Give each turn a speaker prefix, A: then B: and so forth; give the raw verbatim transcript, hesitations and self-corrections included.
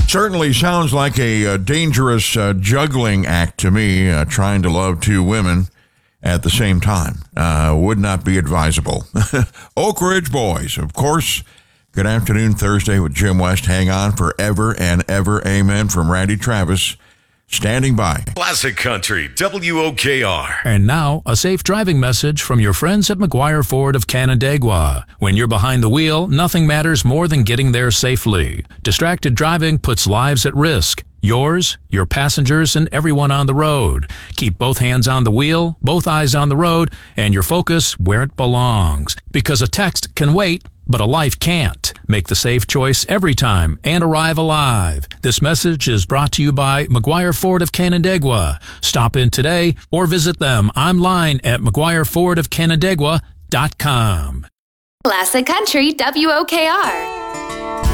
A: Certainly sounds like a, a dangerous uh, juggling act to me, uh, trying to love two women at the same time. Uh, would not be advisable. Oak Ridge Boys, of course. Good afternoon, Thursday with Jim West. Hang on forever and ever. Amen from Randy Travis. Standing by.
B: Classic Country, W O K R.
C: And now, a safe driving message from your friends at McGuire Ford of Canandaigua. When you're behind the wheel, nothing matters more than getting there safely. Distracted driving puts lives at risk. Yours, your passengers, and everyone on the road. Keep both hands on the wheel, both eyes on the road, and your focus where it belongs. Because a text can wait, but a life can't. Make the safe choice every time and arrive alive. This message is brought to you by McGuire Ford of Canandaigua. Stop in today or visit them online at mcguire ford of canandaigua dot com.
D: Classic Country W O K R.